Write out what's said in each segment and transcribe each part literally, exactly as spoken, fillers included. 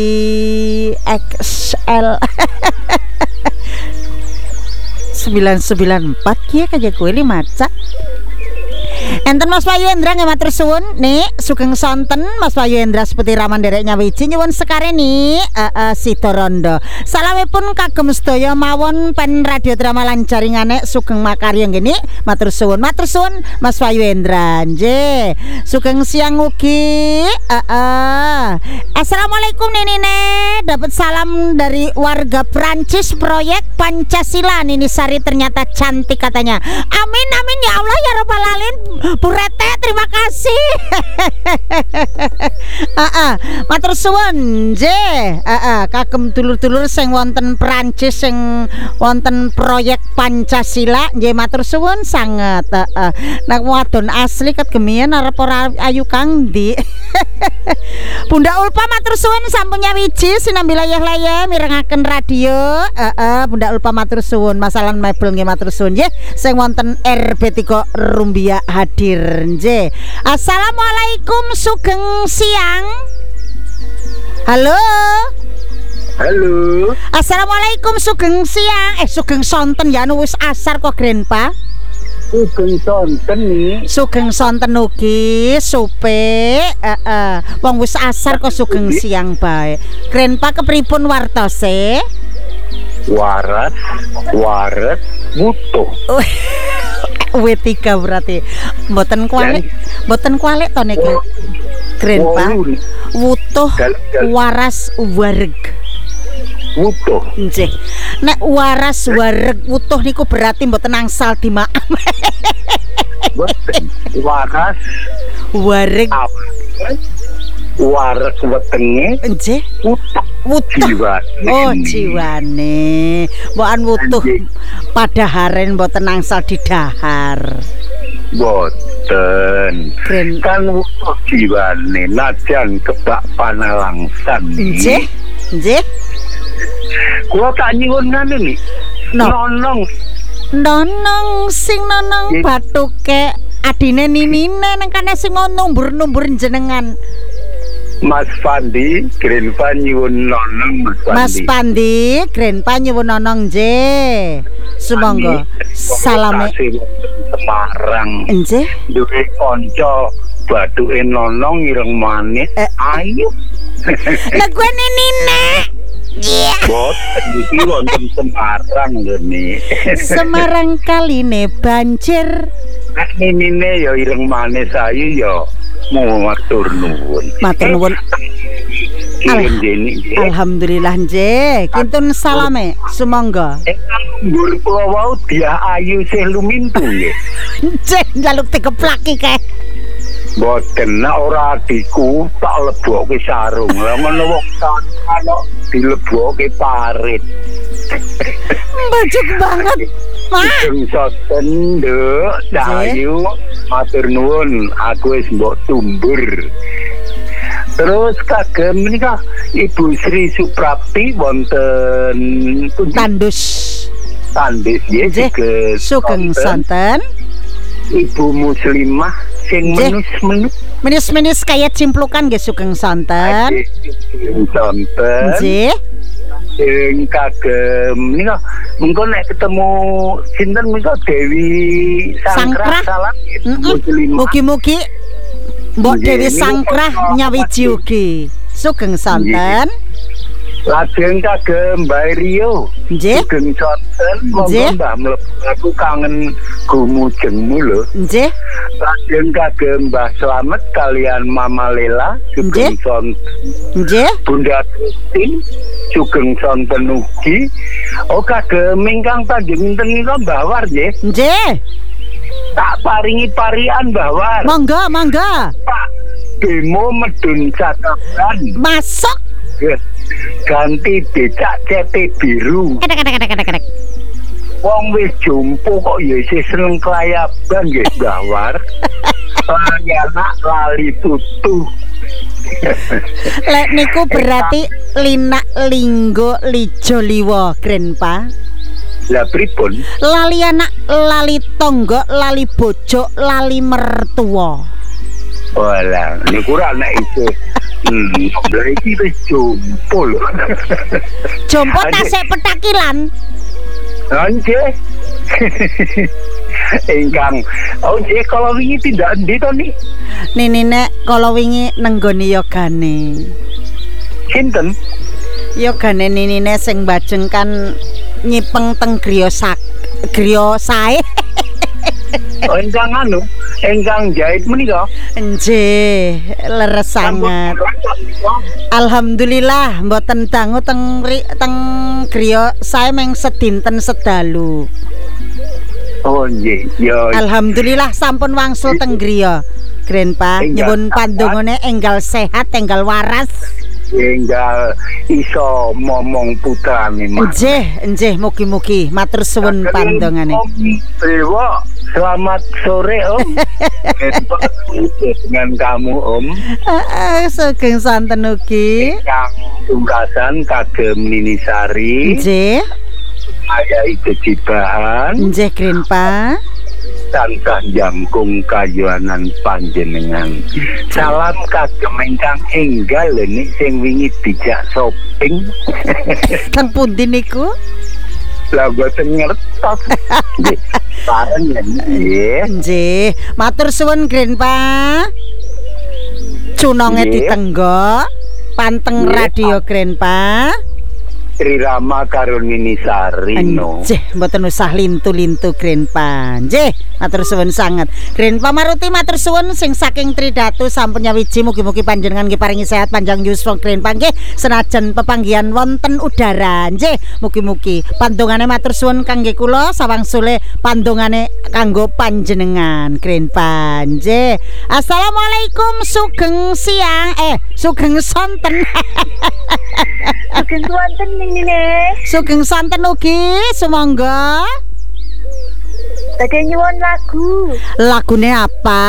X L sembilan sembilan empat kia kayak kue li maca. Enten Mas Bayu Endra nggih matur suwun nih sugeng sonten Mas Bayu Endra seperti raman dereknya wiji nyuwun sekare nih uh, uh, Sidorondo. Salamipun kagem sedaya mawon pen radio drama lancaringane sugeng makarya ngene matur suwun matur suwun Mas Bayu Endra nggih. Sugeng siang ugi. Uh, uh. Assalamualaikum Nenine. Dapat salam dari warga Prancis proyek Pancasila. Nini Sari ternyata cantik katanya. Amin amin ya Allah ya rabbal alamin. Bu Rete terima kasih. Heeh, uh, uh, matur suwun nggih. Heeh, uh, uh, kagem dulur-dulur sing wonten Prancis sing wonten proyek Pancasila nggih matur suwun sanget. Heeh. Uh, uh. Nek wadon asli ket gemian arep ora ayu Kang Ndi. Bunda Ulpa matur suwun sampun nyawiji sinambi layah-layah mirengaken radio. Heeh, uh, uh, Bunda Ulpa matur suwun masalah mebel nggih matur suwun nggih sing wonten R B tiga Rumbia hadir nggih. Assalamualaikum sugeng siang. Halo. Halo. Assalamualaikum sugeng siang. Eh sugeng sonten ya wis asar kok Grandpa. Sugeng sonten nih. Sugeng sonten ugi supe. Heeh. Uh, uh. Wong wis asar kok sugeng siang bae. Grandpa kepripun wartose? Waras, waras, butuh. W tiga berarti mboten kualik mboten kualik to niki Grandpa wutuh waras wareg wutuh nggih nek waras wareg wutuh niku berarti mboten angsal dimaaf. Mboten waras wareg waras wetenge nggih wutuh wutuh oh jiwane mbokan wutuh pada haren mboten angsal didahar boten kan wutuh jiwane najan kebak panalangsan nggih nggih kula tak nyuwun ngene nih no. nonong nonong sing nonong batuke adine ninine nang kene sing numbur-numbur jenengan Mas Pandi, Grandpa nyuwun nonong Mas Pandi. Mas Pandi, Grandpa nyuwun nonong nggih. Sumangga. Salame Semarang. Nggih. Duwe kanca bathuke nonong ireng manis. Eh. Ayo. Lah gue ninine. Iya. Boten iki wonten Semarang ngene. Semarang kaline banjir. Nek ninine ya ireng manis ayu ya. Matur nuwun. Matur nuwun. Al Alhamdulillah nggih. Kintun salame sumangga. Nggur kula wau dia ayu sih lumintu nggih. Nggih, njaluk dikeplaki kae. Boten nek ora diku tak lebokke sarung. Lah ngono wong kalo dilebokke parit. Bajuk banget. Sing soten nduk Dayu matur nuwun aku wis mbok tumbur. Terus kagem menika Ibu Sri Suprapti wonten Tandus. Tandus nggih sugeng sonten. Ibu Muslimah sing menus-menus menus-menus kaya cimplukan nggih sugeng sonten. Sonten. Nggih. Sing kagem nika mengko nek ketemu sinten menika Dewi Sangkrah salam mugi-mugi Mbok Dewi Sangkrah nyawiji ugi sugeng sonten. Lajeng kagem Mbak Rio sugeng sonten monggo Mbah mlebu aku kangen gumujengmu lho nggih. Lajeng kagem Mbah Slamet kalian Mama Lela sugeng sonten nggih. Bunda Kristin sugeng sonten ugi. Oh kagem ingkang panjenengan nika Mbah War nggih nggih. Tak paringi parian Mbah War. Monggo monggo Pak Bemo medun cakapan masuk ganti becak cete biru. Kadek-kadek-kadek-kadek. Wong wis jompo kok ya isih seneng kelayaban nggih Mbah War. Lali anak lali tutu. Lek niku berarti linak linggo lijo liwa Grandpa. Lah pripun? Lali anak lali tonggo lali bojo lali mertua. Walah niku ra nek isih Hmm, lha iki wis jompo lho. Jompo tasik petakilan. Nggih. Engkang, oh nggih kalau wingi tindak endi to nih? Nini nek kalau wingi nenggone yogane. Sinten? Yogane nini nek sing bajeng kan nyipeng teng griya sak griya sae. Oh engkang anu, engkang jahit menika. Nggih, leres sangat. Alhamdulillah mboten dangu teng teng griya sae meng sedinten sedalu. Oh nggih, ya. Alhamdulillah sampun wangsul teng griya. Grandpa nyuwun pandongane enggal sehat, enggal waras. Enggal iso momong putrane. Nggih, nggih mugi-mugi matur suwun pandongane. Dewa, selamat sore Om. Dengan kamu Om. Heeh, sugeng santen ugi. Kang tunggasan kagem Nini Sari. Nggih. Saya itu Cibahan. Nggih, Grandpa. Tansah jangkung kayuanan panjenengan. Salam kagem ingkang enggal nih sing wingi dijak shopping. Teng pundi niku? Lah boten ngertos. Bareng ya nggih. Nggih, matur suwun Grandpa. Cunonge ditenggok, panteng radio Grandpa. Tri Rama karo Nini Sari no. Nggih, mboten usah lintu-lintu Grandpa. Nggih, matur suwun sanget. Grandpa Maruti matur suwun sing saking Tridatu sampun nyawiji mugi-mugi panjenengan nggih paringi sehat panjang yuswa Grandpa nggih senajan pepanggihan wonten udara. Nggih, mugi-mugi pandongane matur suwun kangge kula sawangsule pandongane kanggo panjenengan Grandpa. Nggih. Assalamualaikum sugeng siang eh sugeng sonten. Sugeng wonten nini. Sugeng santen ugi, sumangga. Badhe nyuwun lagu. Lagune apa?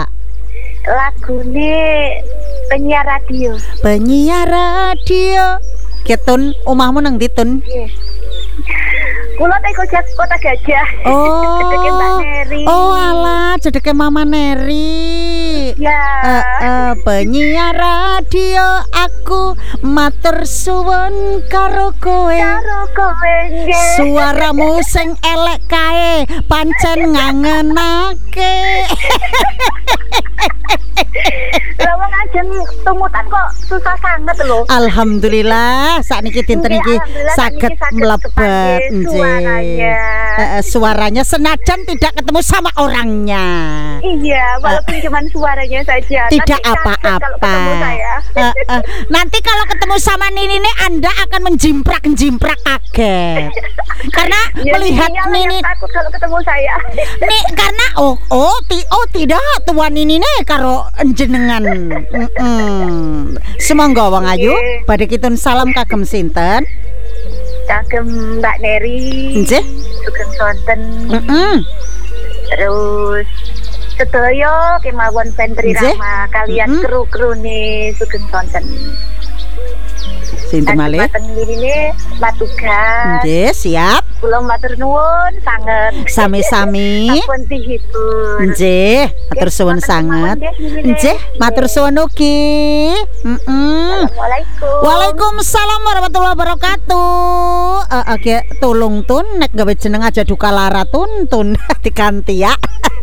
Lagune penyiar radio. Penyiar radio. Ketun omahmu nang ndi, Tun? Nggih. Kula teng Kota Gajah. Oh. Jedeke Mbak Neri. Oh alah, jedeke Mama Neri. Ya. Uh, uh, penyiar radio aku matur suwun karo kowe. Karo kowe nggih. Suaramu sing elek kae pancen ngangenake. Lah wong ajeng tumutan kok susah sanget lho. Alhamdulillah sakniki dinten iki saged mlebet nggih. Suaranya. Uh, suaranya senajan tidak ketemu sama orangnya. Iya, walaupun uh, cuma suaranya saja. Tidak apa-apa. Uh, uh, nanti kalau ketemu sama Nini nih Anda akan menjimprak-jimprak kaget. Karena ya, melihat Nini takut kalau ketemu saya. Nih karena oh oh ti, oh tidak tuan Nini nih karo jenengan. Mm -mm. Semonggo wong ayu badhe kitun salam kagem sinten? Kagem Mbak Neri. Nggih. Sugeng sonten. Mm -mm. Terus sedaya kemawon Pentri Rama kalian mm -hmm. kru-krune sugeng sonten. Sinten malih? Maten ngirine matugas. Nggih, siap. Kula matur nuwun sanget. Sami-sami. Sampun dihibur. Nggih, matur suwun sanget. Nggih, matur suwun ugi. Heeh. Assalamualaikum. Waalaikumsalam warahmatullahi wabarakatuh. Eh, uh, tolong Tun nek gawe jeneng aja duka lara Tun Tun diganti ya.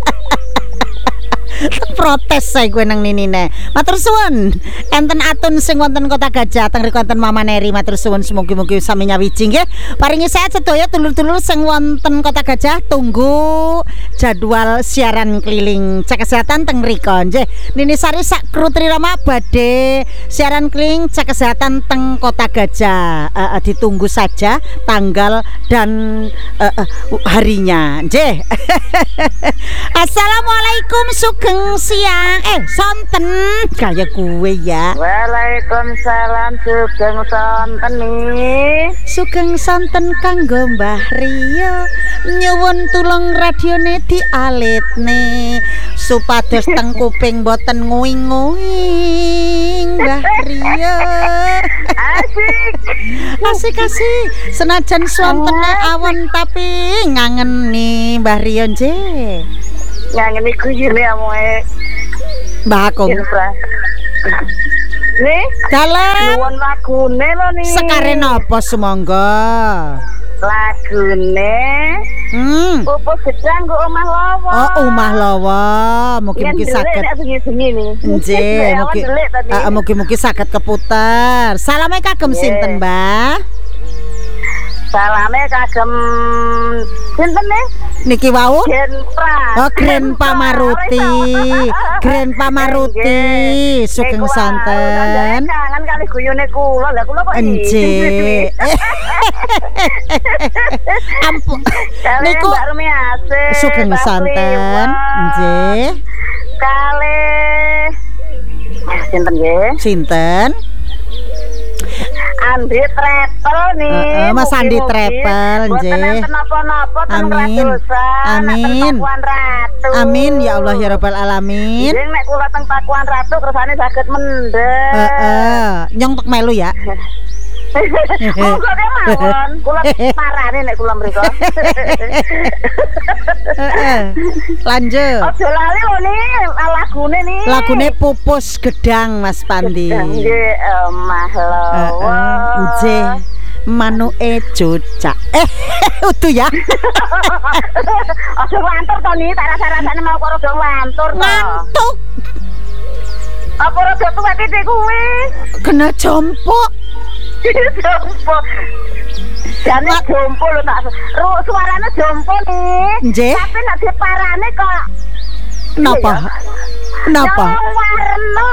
Protes saya gue nang Nini ne. Matur suwun. Enten Atun sing wonten Kota Gajah teng riku wonten Mama Neri matur suwun semoga-moga sami nyawiji nggih. Paringi sehat sedaya dulur-dulur sing wonten Kota Gajah tunggu jadwal siaran keliling cek kesehatan teng riko nggih. Nini Sari sak kru Tri Rama badhe siaran keliling cek kesehatan teng Kota Gajah. Uh, uh, ditunggu saja tanggal dan uh, uh, harinya nggih. Assalamualaikum sugeng siang eh sonten kayak gue ya. Waalaikumsalam sugeng sonten nih. Sugeng sonten kanggo Mbah Rio nyuwun tulung radione dialitne supados teng kuping boten nguing-nguing Mbah Rio. Asik. Asik asik senajan sontene awan tapi ngangeni Mbah Rio nggih. Ngangen iku jene amoe Mbah Akung. Nih, dalem nuwun lagune lho nih. sekare napa sumangga? Lagune Hmm. Pupus gedang kok omah lawa. Oh, omah lawa. Mugi-mugi saged. Nggih, mugi heeh mugi-mugi saged keputer. Salame kagem sinten, Mbah? Salame kagem sinten nih? Niki wau? Grandpa. Oh, Grandpa Maruti. Grandpa Maruti. Sugeng sonten. Kangen kali guyone kula. Lah kula kok nggih. Ampun. Niku sugeng sonten. Nggih. Kali sinten nggih? Sinten? Andi Travel nih. Uh, uh, Mas Andi Travel nggih. Amin. Amin. Amin ya Allah ya Rabbal alamin. Nggih nek kula teng Pakuan Ratu kersane saged mendhet. Heeh. Nyong tek melu ya. Monggo ke mawon. Kula marane nek kula mriko. Heeh. Lanjut. Aja lali lho nih lagune nih. Lagune Pupus Gedang Mas Pandi. Nggih, omah lawa. Nggih. Manuke cucak. Eh, utuh ya. Aja ngantur to nih, tak rasa-rasane mau karo dong ngantur to. Ngantuk. Apa rada tuwek titik kuwi? Kena jompok. Jompo. Jane jompo lho tak. Ru suarane jompo nih. Nggih. Tapi nek diparane kok Napa? Napa? Warna.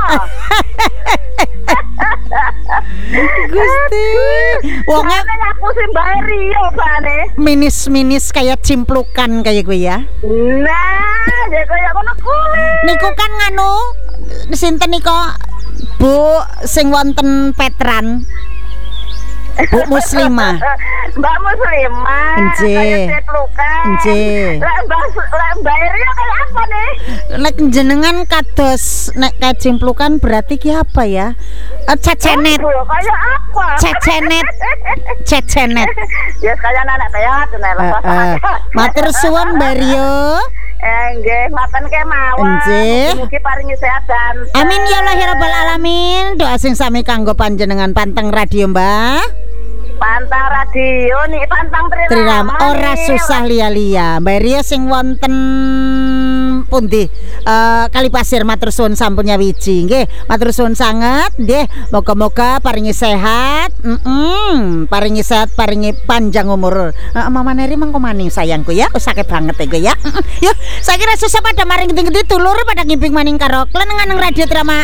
Gusti. Wonge aku sing Mbak Rio bane. Minis-minis kayak cimplukan kayak gue ya. Nah, ya kaya ngono kuwi. Niku kan nganu sinten nika Bu sing wonten Petran. Bu Muslimah. Mbak Muslimah. Nggih. Nggih. Lah Mbak lah Mbak Rio kaya apa nih? Nek jenengan kados nek kayak cimplukan berarti ki apa ya? Uh, cecenet. Kaya apa? Cecenet. Cecenet. Ya kaya anak teat nek Heeh. Matur suwun Mbak Rio. Eh nggih, ngoten kemawon. Nggih. Mugi paringi sehat dan Amin ya Allah ya Rabbal alamin. Doa sing sami kanggo panjenengan Panteng Radio, Mbah. Pantang radio nih, pantang Trirama ora susah lia-lia. Mbak Ria sing wonten pundi uh, Kalipasir matur suwun sampun nyawiji nggih. Matur suwun sanget nggih. Moga-moga paringi sehat. Mm -mm. Paringi sehat, paringi panjang umur. Uh, Mama Neri mangko maning sayangku ya. Wis akeh banget ya gue ya. Mm -mm. Yuk, saya kira susah pada maring gede-gede tulur pada ngimping maning karo klenengan radio drama